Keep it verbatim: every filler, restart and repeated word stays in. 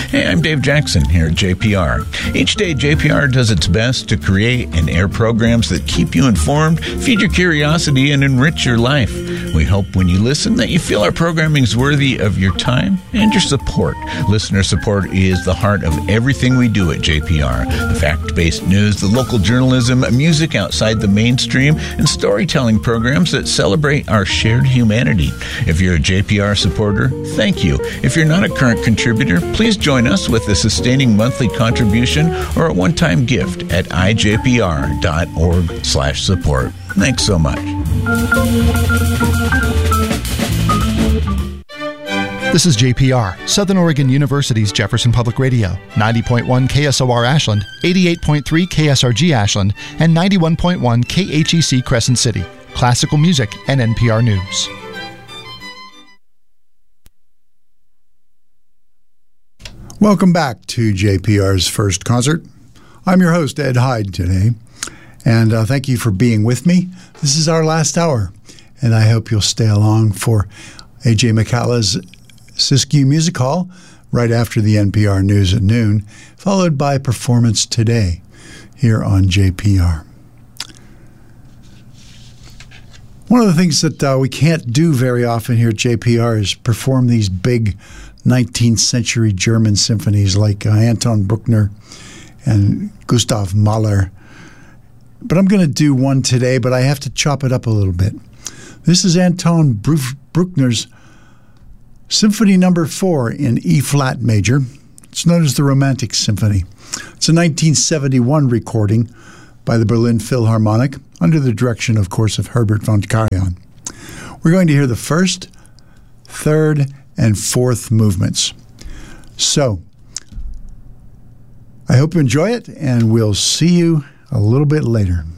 Hey, I'm Dave Jackson here at J P R. Each day, J P R does its best to create and air programs that keep you informed, feed your curiosity, and enrich your life. We hope when you listen that you feel our programming is worthy of your time and your support. Listener support is the heart of everything we do at J P R. The fact-based news, the local journalism, music outside the mainstream, and storytelling programs that celebrate our shared humanity. If you're a J P R supporter, thank you. If you're not a current contributor, please join us with a sustaining monthly contribution or a one-time gift at i j p r dot org slash support. Thanks so much. This is J P R, Southern Oregon University's Jefferson Public Radio, ninety point one K S O R Ashland, eighty-eight point three K S R G Ashland, and ninety-one point one K H E C Crescent City. Classical music and N P R News. Welcome back to J P R's First Concert. I'm your host, Ed Hyde, today, and uh, thank you for being with me. This is our last hour, and I hope you'll stay along for A J McCallah's Siskiyou Music Hall right after the N P R News at noon, followed by Performance Today here on J P R. One of the things that uh, we can't do very often here at J P R is perform these big nineteenth century German symphonies like uh, Anton Bruckner and Gustav Mahler. But I'm going to do one today, but I have to chop it up a little bit. This is Anton Bruckner's Symphony Number Four in E-flat major. It's known as the Romantic Symphony. It's a nineteen seventy-one recording by the Berlin Philharmonic under the direction, of course, of Herbert von Karajan. We're going to hear the first, third, and fourth movements. So, I hope you enjoy it, and we'll see you a little bit later.